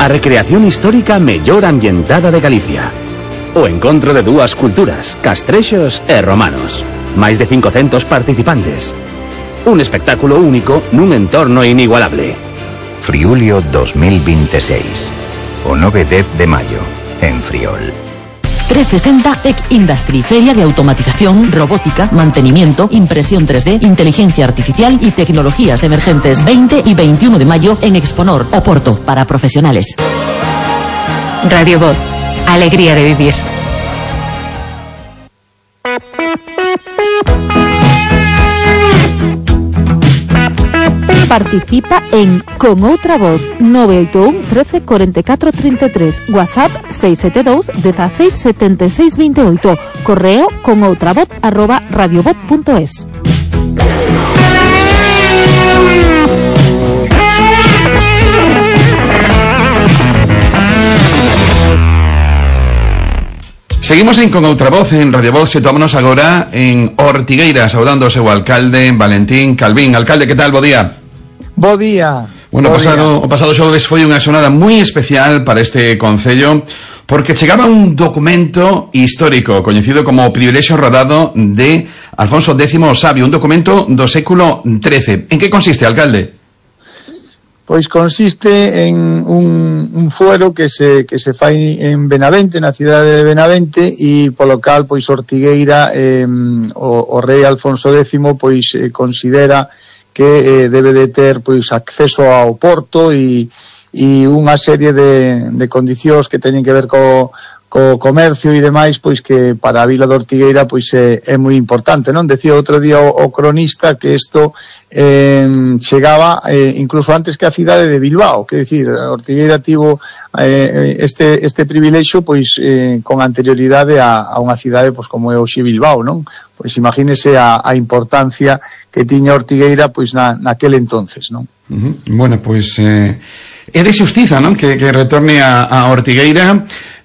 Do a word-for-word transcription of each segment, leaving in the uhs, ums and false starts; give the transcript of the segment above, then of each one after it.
A recreación histórica mellor ambientada de Galicia. O encontro de dúas culturas, castrexos e romanos. Máis de cincocentos participantes. Un espectáculo único nun entorno inigualable. Friulio dos mil veintiséis. O nove e dez de maio, en Friol. trescientos sesenta Tech Industry, feria de automatización, robótica, mantenimiento, impresión tres D, inteligencia artificial y tecnologías emergentes. veinte y veintiuno de mayo en Exponor, Oporto, para profesionales. Radio Voz, alegría de vivir. Participa en Con Outra Voz nove oito un, trece, cuarenta y cuatro, treinta y tres, WhatsApp seis siete dos, dieciséis, setenta y seis, veintiocho, correo conoutravoz arroba radiovoz punto es. Seguimos en Con Outra Voz en Radio Voz. Situámonos agora en Ortigueira, saudando ao seu alcalde Valentín Calvín. Alcalde, que tal? Bo día. Bo día. Bueno, Bo pasado, día. o pasado xoves foi unha xornada moi especial para este concello, porque chegaba un documento histórico coñecido como o Privilexio Rodado de Alfonso décimo o Sabio, un documento do século trece. En que consiste, alcalde? Pois consiste en un, un fuero que se que se fai en Benavente, na cidade de Benavente, e polo cal pois Ortigueira eh, o, o rei Alfonso décimo pois eh, considera que eh, debe de ter pois acceso ao porto e, e unha serie de, de condicións que teñen que ver co, co comercio e demais, pois que para a vila de Ortigueira pois é, é moi importante, non? Decía outro día o, o cronista que isto eh, chegaba eh, incluso antes que a cidade de Bilbao, que decir, Ortigueira tivo eh, este este privilexio pois eh, con anterioridade a, a unha cidade pois como é hoxe Bilbao, non? Pois imagínese a, a importancia que tiña Ortigueira pois na, naquel entonces, non? Uh-huh. Bueno, pois eh, é de xustiza, non? Que, que retorne a, a Ortigueira.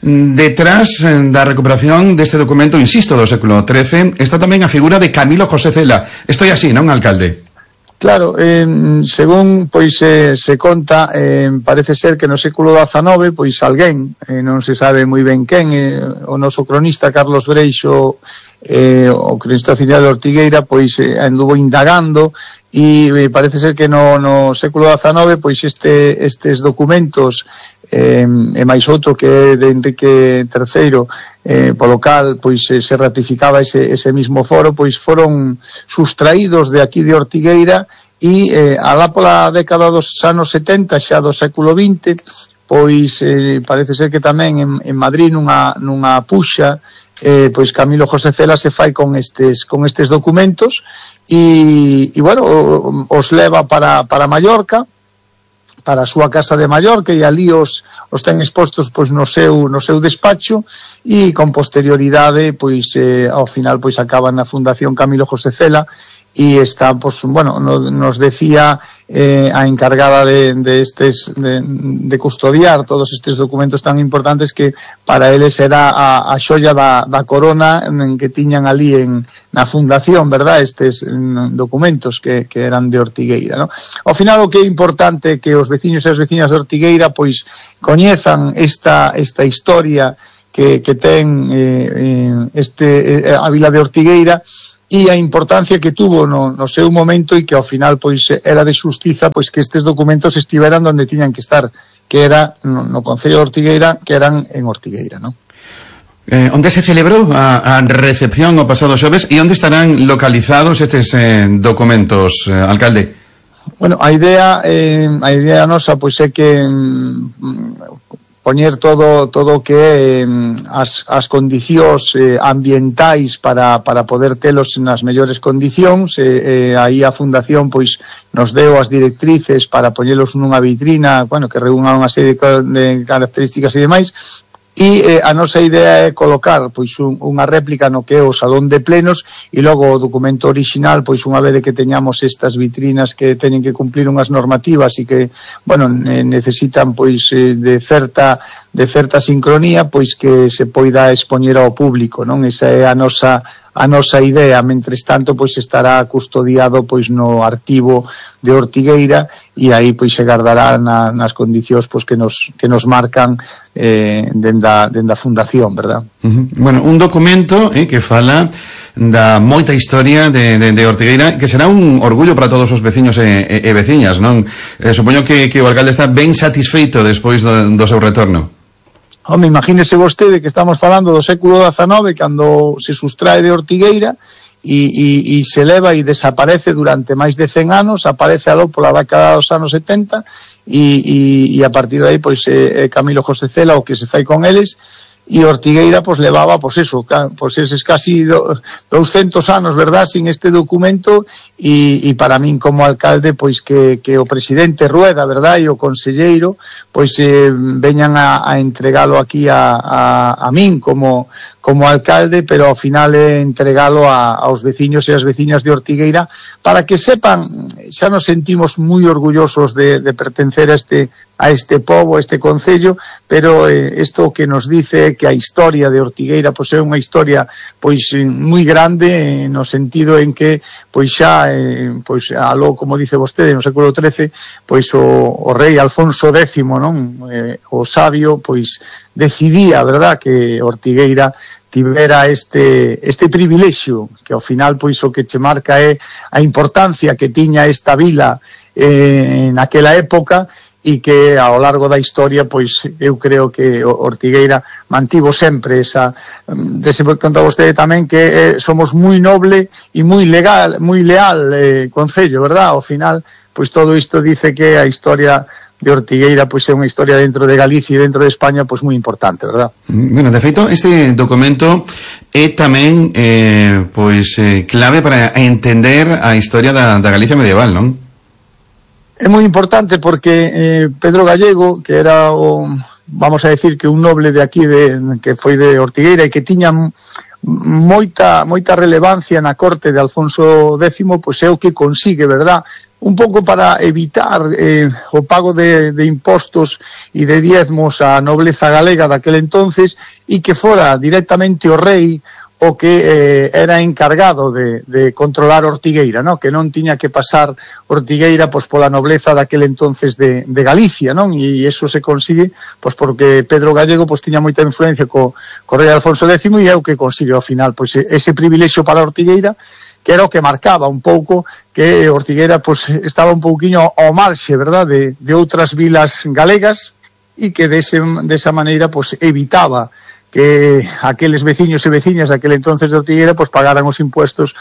Detrás eh, da recuperación deste documento, insisto, do século trece, está tamén a figura de Camilo José Cela. Isto é así, non, alcalde? Claro, eh, según pois eh, se conta, eh, parece ser que no século dezanove, pois alguén, eh, non se sabe moi ben quen, eh, o noso cronista Carlos Breixo, eh, o cronista oficial de Ortigueira, pois eh, anduvo indagando e eh, parece ser que no, no século dezanove, pois este, estes documentos eh, e máis outro que é de Enrique terceiro, eh, polo cal pois eh, se ratificaba ese, ese mismo foro, pois foron sustraídos de aquí de Ortigueira e eh, alá pola década dos anos setenta xa do século vinte, pois eh, parece ser que tamén en, en Madrid nunha, nunha puxa eh, pois Camilo José Cela se fai con estes, con estes documentos e, e bueno, os leva para, para Mallorca, para a súa casa de Mallorca, e ali os, os ten expostos pois no seu, no seu despacho, e con posterioridade pois eh, ao final pois acaban na Fundación Camilo José Cela, e está, pois, bueno, no, nos decía eh, a encargada de, de estes de, de custodiar todos estes documentos tan importantes que para eles era a, a xoia da, da corona en que tiñan ali en, na fundación, verdad, estes en, documentos que, que eran de Ortigueira, ¿no? Ao final o que é importante que os veciños e as veciñas de Ortigueira pois coñezan esta, esta historia que, que ten eh, este, eh, a vila de Ortigueira, e a importancia que tuvo no, no seu momento, e que ao final pois era de xustiza pois que estes documentos estiveran onde tiñan que estar, que era no, no Concello de Ortigueira, que eran en Ortigueira, ¿no? Eh, onde se celebrou a, a recepción o pasado xoves e onde estarán localizados estes eh, documentos, eh, alcalde? Bueno, a idea eh, a idea nosa pois é que mm, poñer todo todo o que é eh, as, as condicións eh, ambientais para, para poder telos nas mellores condicións. Eh, eh, aí a Fundación pois nos deu as directrices para poñelos nunha vitrina, bueno, que reúna unha serie de, de características e demais. E eh, a nosa idea é colocar pois un, unha réplica no que é o salón de plenos, e logo o documento orixinal pois unha vez que teñamos estas vitrinas que teñen que cumplir unhas normativas e que, bueno, necesitan pois de certa de certa sincronía, pois que se poida expoñer ao público, non? Esa é a nosa a nosa idea. Mentres tanto, pois estará custodiado pois no arquivo de Ortigueira e aí pois se guardará na, nas condicións pois que nos que nos marcan eh, denda, denda fundación, verdad? Uh-huh. Bueno, un documento eh, que fala da moita historia de, de, de Ortigueira, que será un orgullo para todos os veciños e, e, e veciñas, non? Eh, supoño que, que o alcalde está ben satisfeito despois do, do seu retorno. Home, imagínese vostede que estamos falando do século dezanove, cando se sustrae de Ortigueira e, e, e se leva e desaparece durante máis de cen anos, aparece aló pola década dos anos setenta e, e, e a partir de aí pois é Camilo José Cela o que se fai con eles. E Ortigueira pois levaba pois eso, pois eses casi do, douscentos anos, verdad, sin este documento e, e para min como alcalde pois que, que o presidente Rueda, verdad, e o conselleiro pois eh, veñan a, a entregalo aquí a, a, a min como como alcalde, pero ao final é entregalo a, aos veciños e as veciñas de Ortigueira para que sepan, xa nos sentimos moi orgullosos de, de pertencer a este a este pobo, a este concello, pero eh, isto que nos dice que a historia de Ortigueira pois é unha historia pois moi grande eh, no sentido en que pois xa eh, pois aló, como dice vostede, no século trece, pois o, o rei Alfonso décimo, non, eh, o sabio, pois decidía, verdad, que Ortigueira tivera este este privilexio, que ao final pois o que che marca é a importancia que tiña esta vila eh, naquela época e que ao largo da historia pois eu creo que Ortigueira mantivo sempre esa, dese conta vostede tamén que eh, somos moi noble e moi legal, moi leal eh, concello, verdad? Ao final pois todo isto dice que a historia de Ortigueira pois é unha historia dentro de Galicia e dentro de España pois moi importante, verdad? Bueno, de feito, este documento é tamén eh, pois eh, clave para entender a historia da, da Galicia medieval, non? É moi importante porque eh, Pedro Gallego, que era o, vamos a decir que un noble de aquí de, que foi de Ortigueira e que tiña moita moita relevancia na corte de Alfonso décimo, pois é o que consigue, verdad? Un pouco para evitar eh, o pago de, de impostos e de diezmos á nobleza galega daquel entonces e que fora directamente o rei o que eh, era encargado de, de controlar Ortigueira, ¿no? Que non tiña que pasar Ortigueira pois pola nobleza daquel entonces de, de Galicia, non? E iso se consigue pois porque Pedro Gallego pois tiña moita influencia co, co rei Alfonso décimo e é o que consigue ao final pois ese privilexio para Ortigueira, que era o que marcaba un pouco que Ortigueira pois estaba un pouquiño ao marxe, verdad, de, de outras vilas galegas e que dese, desa maneira pois evitaba que aqueles veciños e veciñas daquele entonces de Ortigueira pois pagaran os impuestos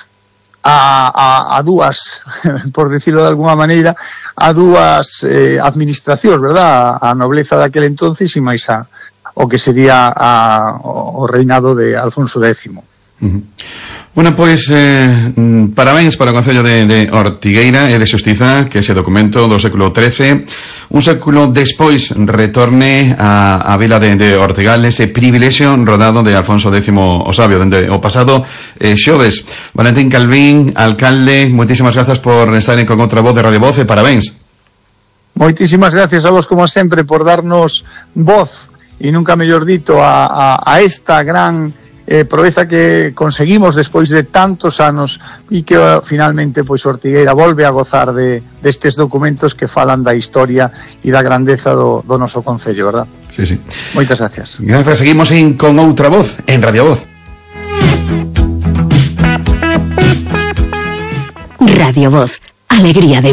a, a, a dúas, por decirlo de alguna maneira, a dúas eh, administracións, verdad, a, a nobleza daquele entonces e máis a o que sería a, o reinado de Alfonso décimo. Uh-huh. Bueno, pois eh, parabéns para o Concello de, de Ortigueira e de Xustiza que ese documento do século trece, un século despois, retorne a, a vila de, de Ortigal, ese privilexio rodado de Alfonso décimo o Sabio dende o pasado eh, xoves. Valentín Calvín, alcalde, moitísimas grazas por estar en Con Outra Voz de Radio Voz e parabéns. Moitísimas gracias a vos como sempre por darnos voz e nunca mellor dito a, a, a esta gran Eh, proeza que conseguimos despois de tantos anos e que uh, finalmente pois Ortigueira volve a gozar de destes documentos que falan da historia e da grandeza do, do noso concello, verdad? Sí, sí. Moitas gracias. Gracias, seguimos en Con Outra Voz, en Radio Voz. Radio Voz, alegría de